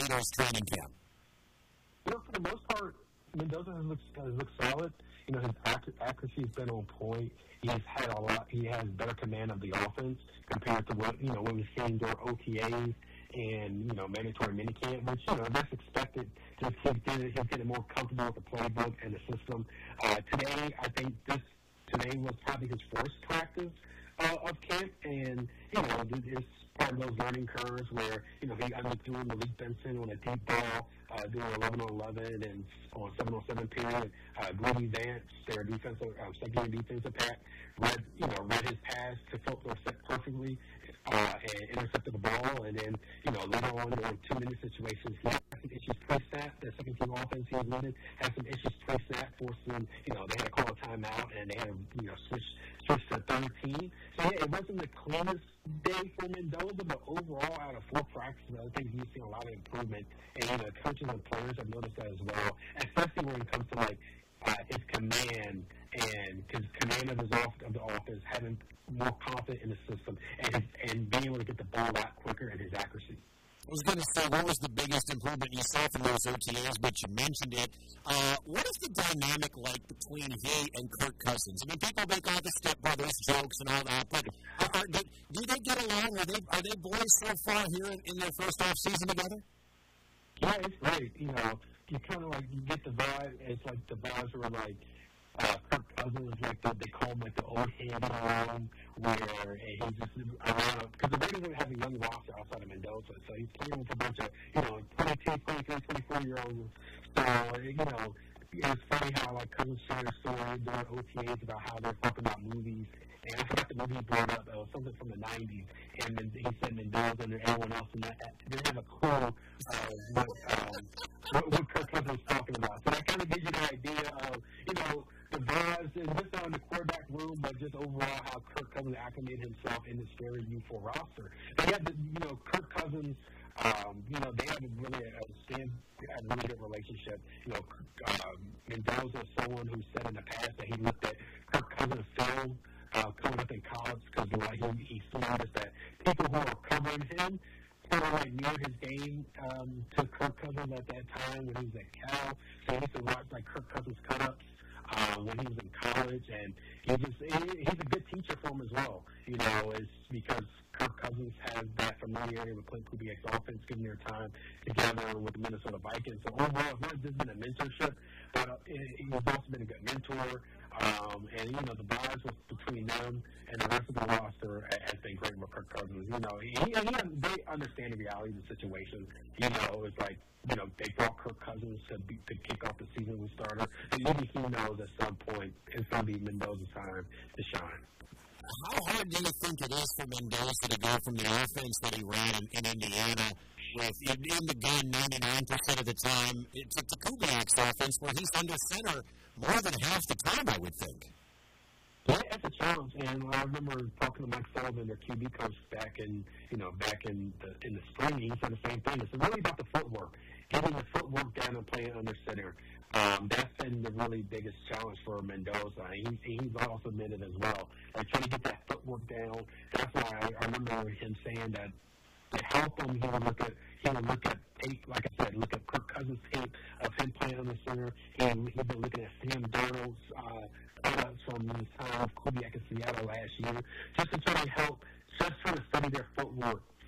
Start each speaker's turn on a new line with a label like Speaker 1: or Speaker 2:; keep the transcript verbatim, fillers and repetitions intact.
Speaker 1: Senators training camp?
Speaker 2: You know, for the most part, Mendoza has looked, has looked solid. You know, his ac- accuracy has been on point. He has had a lot. He has better command of the offense compared to what you know what we've seen during O T As and you know mandatory minicamp, which you know that's expected. Just he's getting, he's getting more comfortable with the playbook and the system. Uh, today, I think this today was probably his first practice uh, of camp, and you know it's part of those learning curves where you know he underthrew Malik Benson on a deep ball uh, doing eleven on eleven and on seven on seven period. Uh, Grady Vance, their defensive uh, secondary defensive back, read you know read his pass to Philip set perfectly uh, and intercepted the ball, and then you know later on on two minute situations he had some issues pre-snap. The second team offense he was leading had some issues pre-snap, forcing you know they had to call a timeout and they had to you know switch switch to third team. So yeah, it wasn't the cleanest day for Mendoza, but overall, out of four practices, I think he's seen a lot of improvement. And, you know, coaches and players have noticed that as well, especially when it comes to, like, uh, his command and his command of his off, of the offense, having more confidence in the system, and, his, and being able to get the ball out quicker and his accuracy.
Speaker 1: I was going to say, what was the biggest improvement you saw from those O T As, but you mentioned it. Uh, what is the dynamic like between he and Kirk Cousins? I mean, people make all the stepbrothers jokes and all that, but are, do, do they get along? Are they are they boys so far here in, in their first off season together?
Speaker 2: Yeah, it's great. You know, you kind of like, you get the vibe. It's like the vibes were like, Uh, Kirk Cousins, like the, they call him like the old head around, where he's just around, because the Raiders don't have a young roster outside of Mendoza, so he's playing with a bunch of, you know, twenty-two, twenty-three, twenty-four year olds. So, you know, it's funny how, like, Cousins shared a story during O T As about how they're talking about movies. And I forgot the movie he brought up, uh, something from the nineties, and then he said Mendoza and everyone else, and that, they didn't have a clue uh, what, um, what, what Kirk Cousins was talking about. So that kind of gives you the idea of, you know, the vibes, and just not in the quarterback room, but just overall how Kirk Cousins acclimated himself in this very youthful roster. They have, the, you know, Kirk Cousins, um, you know, they have a really a stand, a really good relationship. You know, um, Mendoza is someone who said in the past that he looked at Kirk Cousins' film uh, coming up in college because like, he, he noticed that people who are covering him sort of like near his game um, to Kirk Cousins at that time when he was at Cal. So he used to watch like Kirk Cousins cut-ups Uh, when he was in college, and he just he, he's a good teacher for him as well. You know, it's because Kirk Cousins has that familiarity with Clint Kubiak's offense, given their time together with the Minnesota Vikings. So overall, it's not just been a mentorship, but uh, he's also been a good mentor. Um, and you know, the bonds between them and the rest of the roster has been great with Kirk Cousins. You know, he, he, they understand the reality of the situation. You know, it's like, you know, they brought Kirk Cousins to, be, to kick off the season with starter. And maybe he knows at some point it's going to be Mendoza's time to shine.
Speaker 1: How hard do you think it is for Mendoza to go from the offense that he ran in, in Indiana with in, in the gun ninety-nine percent of the time to, to Kubiak's offense where he's under center more than half the time, I would think?
Speaker 2: Yeah, it's a challenge, and I remember talking to Mike Sullivan, their Q B coach, back in you know back in the in the spring. He said the same thing. It's really about the footwork, getting the footwork down and playing under center. Um, that's been the really biggest challenge for Mendoza. He's he's also admitted as well. Like trying to get that footwork down. That's why I, I remember him saying that to help him, he would look at he would look at tape, like I said, look at Kirk Cousins' tape of him playing under center. And he's been looking at Sam Darnold's uh, products from his time of Kubiak in Seattle last year, just to try to help, just trying to study their footwork